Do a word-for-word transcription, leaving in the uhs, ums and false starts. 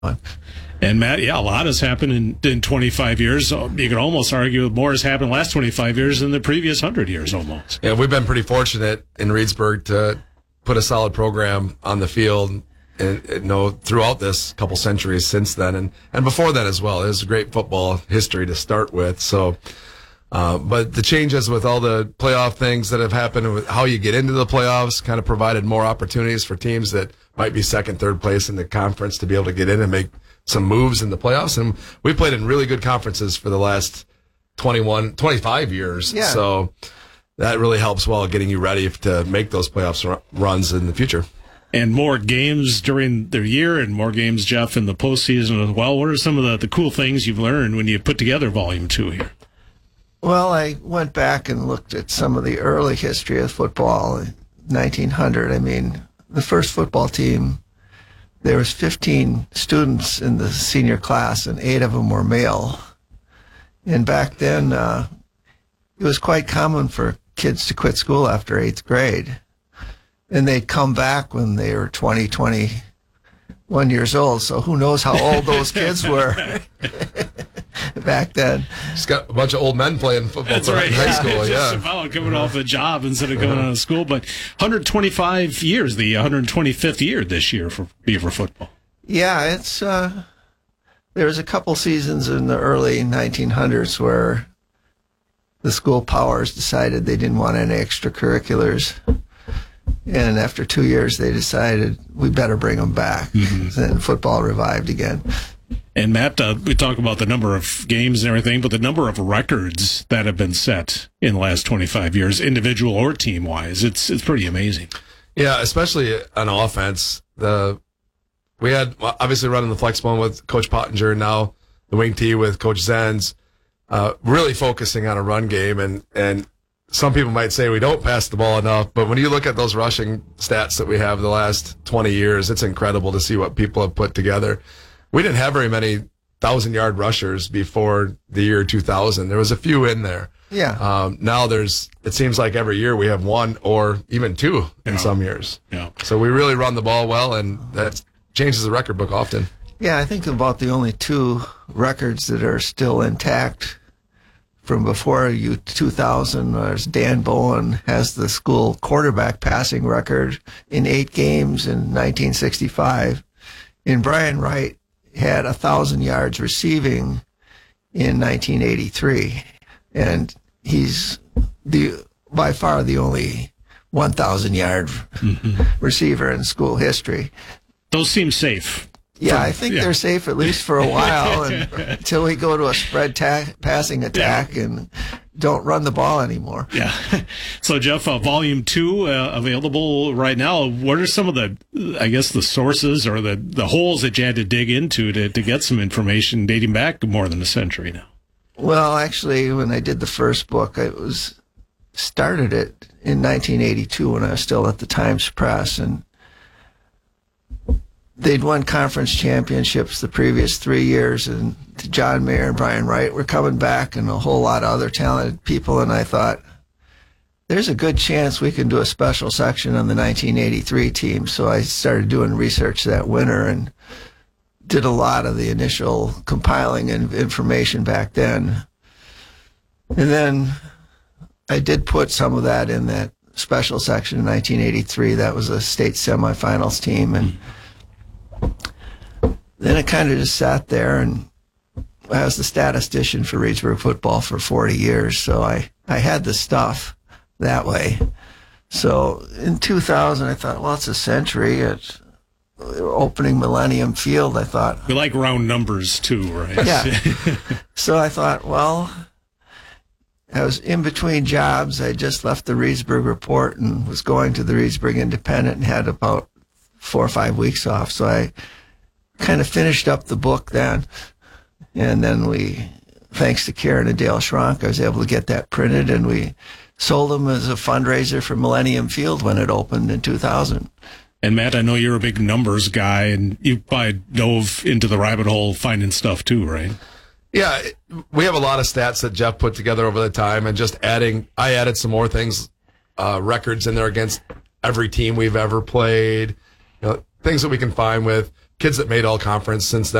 And Matt, yeah, a lot has happened in, in twenty-five years. You could almost argue more has happened in the last twenty-five years than the previous one hundred years almost. Yeah, we've been pretty fortunate in Reedsburg to put a solid program on the field and, you know, throughout this couple centuries since then. And, and before that as well. It was a great football history to start with. So, uh, but the changes with all the playoff things that have happened, with how you get into the playoffs, kind of provided more opportunities for teams that might be second, third place in the conference to be able to get in and make some moves in the playoffs. And we played in really good conferences for the last twenty-one, twenty-five years. Yeah. So that really helps while getting you ready to make those playoffs r- runs in the future. And more games during the year and more games, Jeff, in the postseason as well. What are some of the, the cool things you've learned when you put together Volume two here? Well, I went back and looked at some of the early history of football in nineteen hundred. I mean, the first football team, there was fifteen students in the senior class, and eight of them were male. And back then, uh, it was quite common for kids to quit school after eighth grade. And they'd come back when they were twenty, twenty-one years old. So who knows how old those kids were back then. Just got a bunch of old men playing football That's right. in high Yeah. school. Just Yeah. about coming off a job instead of going out of school. But one hundred twenty-five years, the one hundred twenty-fifth year this year for Beaver football. Yeah, it's uh, there was a couple seasons in the early nineteen hundreds where the school powers decided they didn't want any extracurriculars. And after two years, they decided we better bring them back. Mm-hmm. Then football revived again. And Matt, uh, we talk about the number of games and everything, but the number of records that have been set in the last twenty-five years, individual or team-wise, it's it's pretty amazing. Yeah, especially on offense. The we had well, obviously running the flex bone with Coach Pottinger, now the wing tee with Coach Zenz, uh, really focusing on a run game. And, and some people might say we don't pass the ball enough, but when you look at those rushing stats that we have the last twenty years, it's incredible to see what people have put together. We didn't have very many thousand-yard rushers before the year two thousand. There was a few in there. Yeah. Um, now there's, it seems like every year we have one or even two in Yeah. some years. Yeah. So we really run the ball well, and that changes the record book often. Yeah, I think about the only two records that are still intact from before you two thousand was Dan Bowen has the school quarterback passing record in eight games in nineteen sixty-five. And Brian Wright had a thousand yards receiving in nineteen eighty-three. And he's the by far the only one thousand yard mm-hmm. receiver in school history. Those seem safe. Yeah, For, I think yeah. they're safe at least for a while and, until we go to a spread ta- passing attack Yeah. and don't run the ball anymore. Yeah. So, Jeff, uh, Volume two uh, available right now. What are some of the, I guess, the sources or the, the holes that you had to dig into to, to get some information dating back more than a century now? Well, actually, when I did the first book, I was started it in nineteen eighty-two when I was still at the Times Press, and they'd won conference championships the previous three years, and John Mayer and Brian Wright were coming back and a whole lot of other talented people, and I thought, there's a good chance we can do a special section on the nineteen eighty-three team. So I started doing research that winter and did a lot of the initial compiling and information back then. And then I did put some of that in that special section in nineteen eighty-three. That was a state semifinals team, and then it kind of just sat there, and I was the statistician for Reedsburg football for forty years, so I, I had the stuff that way. So in two thousand, I thought, well, it's a century. It's opening Millennium Field, I thought. We like round numbers, too, right? Yeah. So I thought, well, I was in between jobs. I just left the Reedsburg Report and was going to the Reedsburg Independent and had about four or five weeks off. So I kind of finished up the book then. And then we, thanks to Karen and Dale Schronk, I was able to get that printed, and we sold them as a fundraiser for Millennium Field when it opened in two thousand. And Matt, I know you're a big numbers guy, and you probably dove into the rabbit hole finding stuff too, right? Yeah, we have a lot of stats that Jeff put together over the time, and just adding, I added some more things, uh, records in there against every team we've ever played, you know, things that we can find with kids that made all conference since then.